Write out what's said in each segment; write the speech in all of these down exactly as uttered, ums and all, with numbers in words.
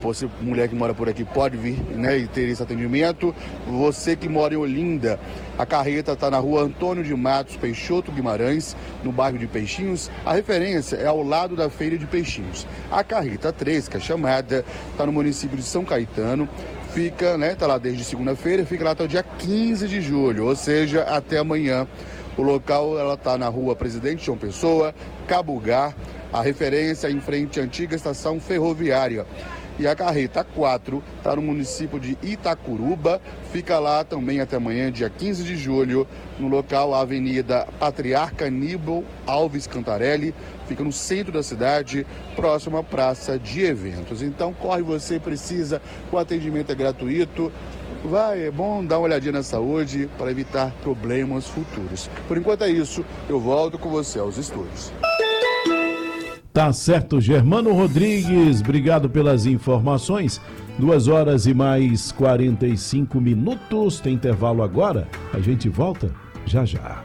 Você, mulher que mora por aqui, pode vir, né, e ter esse atendimento. Você que mora em Olinda, a carreta está na rua Antônio de Matos Peixoto Guimarães, no bairro de Peixinhos. A referência é ao lado da Feira de Peixinhos. A carreta três, que é chamada, está no município de São Caetano. Fica, né, tá lá desde segunda-feira, fica lá até o dia quinze de julho, ou seja, até amanhã. O local, ela está na rua Presidente João Pessoa, Cabugá. A referência é em frente à antiga estação ferroviária. E a carreta quatro está no município de Itacuruba, fica lá também até amanhã, dia quinze de julho, no local a Avenida Patriarca Aníbal Alves Cantarelli, fica no centro da cidade, próximo à Praça de Eventos. Então corre, você precisa, o atendimento é gratuito. Vai, é bom dar uma olhadinha na saúde para evitar problemas futuros. Por enquanto é isso, eu volto com você aos estúdios. Tá certo, Germano Rodrigues, obrigado pelas informações. Duas horas e mais quarenta e cinco minutos, tem intervalo agora, a gente volta já já.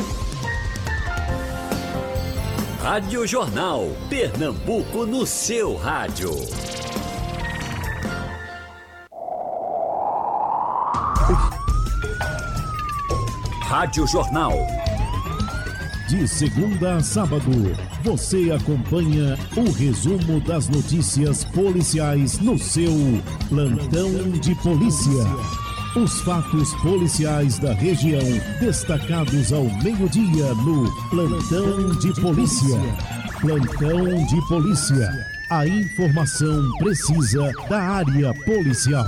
Rádio Jornal, Pernambuco no seu rádio. Rádio Jornal. De segunda a sábado, você acompanha o resumo das notícias policiais no seu Plantão de Polícia. Os fatos policiais da região destacados ao meio-dia no Plantão de Polícia. Plantão de Polícia. A informação precisa da área policial.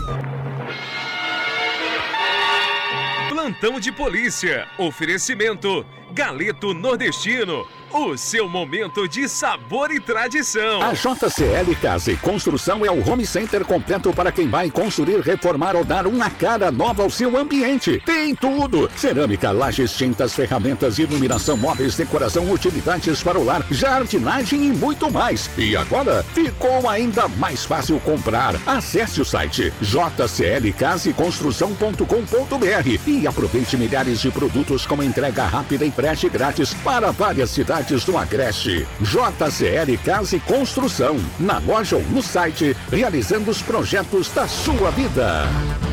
Plantão de Polícia. Oferecimento Galeto Nordestino. O seu momento de sabor e tradição. A J C L Casa e Construção é o home center completo para quem vai construir, reformar ou dar uma cara nova ao seu ambiente. Tem tudo: cerâmica, lajes, tintas, ferramentas, iluminação, móveis, decoração, utilidades para o lar, jardinagem e muito mais. E agora ficou ainda mais fácil comprar. Acesse o site j c l casa e construção ponto com ponto b r e aproveite milhares de produtos com entrega rápida e frete grátis para várias cidades do Agreste. J C L Casa e Construção, na loja ou no site, realizando os projetos da sua vida.